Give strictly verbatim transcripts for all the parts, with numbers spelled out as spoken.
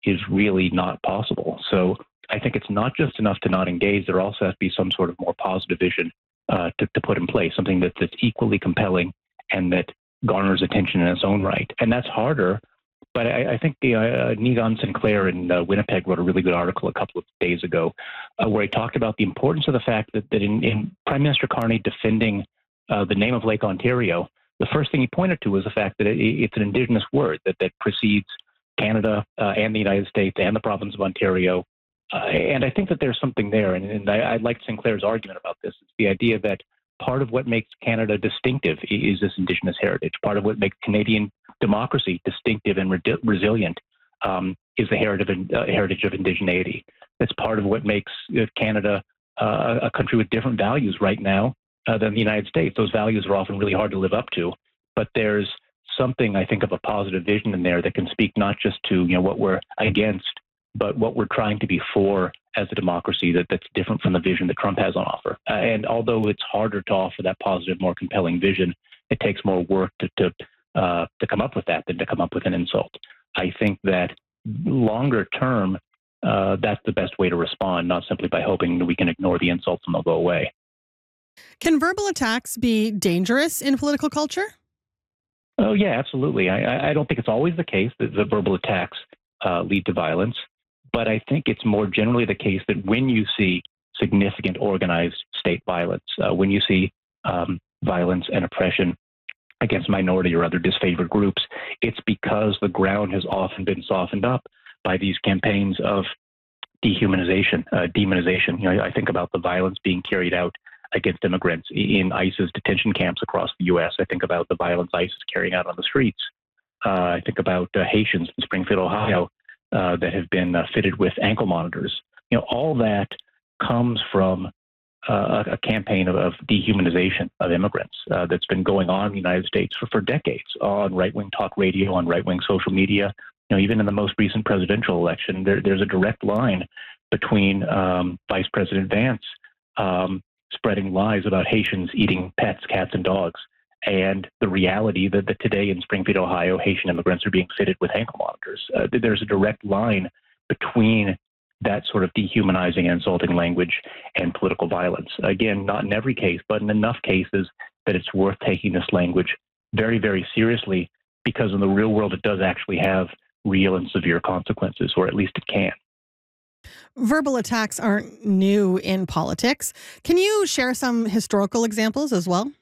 is really not possible. So I think it's not just enough to not engage. There also has to be some sort of more positive vision uh, to, to put in place, something that, that's equally compelling and that garners attention in its own right. And that's harder. But I, I think the uh, Neegon Sinclair in uh, Winnipeg wrote a really good article a couple of days ago uh, where he talked about the importance of the fact that, that in, in Prime Minister Carney defending uh, the name of Lake Ontario, the first thing he pointed to was the fact that it, it's an Indigenous word that, that precedes Canada uh, and the United States and the province of Ontario. Uh, and I think that there's something there. And, and I, I liked Sinclair's argument about this. It's the idea that part of what makes Canada distinctive is this Indigenous heritage. Part of what makes Canadian democracy distinctive and re- resilient um, is the heritage of, uh, heritage of indigeneity. That's part of what makes uh, Canada uh, a country with different values right now uh, than the United States. Those values are often really hard to live up to, but there's something, I think, of a positive vision in there that can speak not just to, you know, what we're against, but what we're trying to be for as a democracy that, that's different from the vision that Trump has on offer. Uh, and although it's harder to offer that positive, more compelling vision, it takes more work to to, uh, to come up with that than to come up with an insult. I think that longer term, uh, that's the best way to respond, not simply by hoping that we can ignore the insults and they'll go away. Can verbal attacks be dangerous in political culture? Oh, yeah, absolutely. I, I don't think it's always the case that the verbal attacks uh, lead to violence. But I think it's more generally the case that when you see significant organized state violence, uh, when you see um, violence and oppression against minority or other disfavored groups, it's because the ground has often been softened up by these campaigns of dehumanization, uh, demonization. You know, I think about the violence being carried out against immigrants in ICE's detention camps across the U S. I think about the violence ICE is carrying out on the streets. Uh, I think about uh, Haitians in Springfield, Ohio, Uh, that have been uh, fitted with ankle monitors. You know, all that comes from uh, a campaign of, of dehumanization of immigrants uh, that's been going on in the United States for, for decades on right-wing talk radio, on right-wing social media. You know, even in the most recent presidential election, there, there's a direct line between um, Vice President Vance um, spreading lies about Haitians eating pets, cats, and dogs, and the reality that, that today in Springfield, Ohio, Haitian immigrants are being fitted with ankle monitors. Uh, there's a direct line between that sort of dehumanizing and insulting language and political violence. Again, not in every case, but in enough cases that it's worth taking this language very, very seriously, because in the real world, it does actually have real and severe consequences, or at least it can. Verbal attacks aren't new in politics. Can you share some historical examples as well?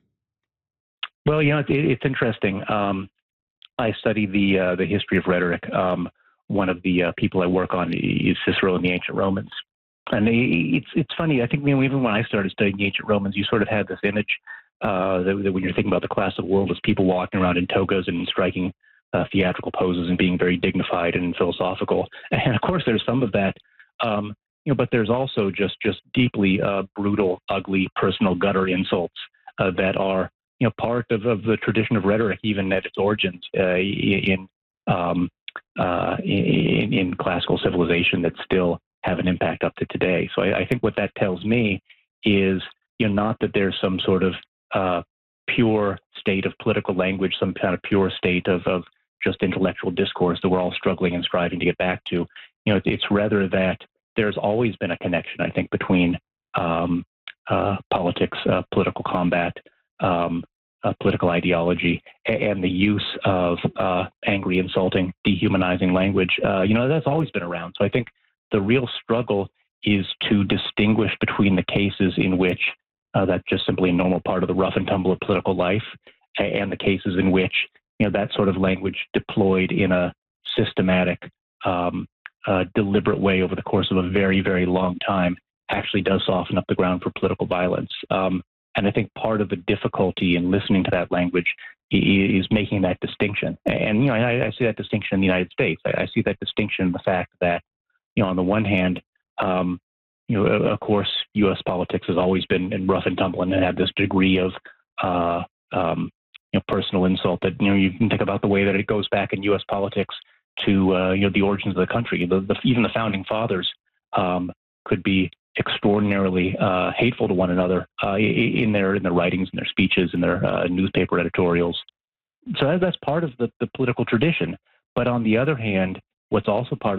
Well, you know, it, it's interesting. Um, I study the uh, the history of rhetoric. Um, one of the uh, people I work on is Cicero and the ancient Romans. And it's it's funny. I think, you know, even when I started studying the ancient Romans, you sort of had this image uh, that, that when you're thinking about the classical world, as people walking around in togas and striking uh, theatrical poses and being very dignified and philosophical. And of course, there's some of that. Um, you know, but there's also just just deeply uh, brutal, ugly, personal gutter insults uh, that are, you know, part of, of the tradition of rhetoric, even at its origins uh, in, um, uh, in in classical civilization, that still have an impact up to today. So I, I think what that tells me is, you know, not that there's some sort of uh, pure state of political language, some kind of pure state of, of just intellectual discourse that we're all struggling and striving to get back to. You know, it's rather that there's always been a connection, I think, between um, uh, politics, uh, political combat, um, uh, political ideology, and, and the use of uh, angry, insulting, dehumanizing language. Uh, you know, that's always been around. So I think the real struggle is to distinguish between the cases in which uh, that's just simply a normal part of the rough and tumble of political life, and the cases in which, you know, that sort of language deployed in a systematic, um, uh, deliberate way over the course of a very, very long time actually does soften up the ground for political violence. Um, and I think part of the difficulty in listening to that language is making that distinction. And, you know, I, I see that distinction in the United States. I, I see that distinction in the fact that, you know, on the one hand, um, you know, of course, U S politics has always been in rough and tumble and had this degree of, uh, um, you know, personal insult that, you know, you can think about the way that it goes back in U S politics to, uh, you know, the origins of the country. The, the, even the founding fathers um, could be extraordinarily uh, hateful to one another uh, in their in their writings, in their speeches, in their uh, newspaper editorials. So that's part of the, the political tradition. But on the other hand, what's also part of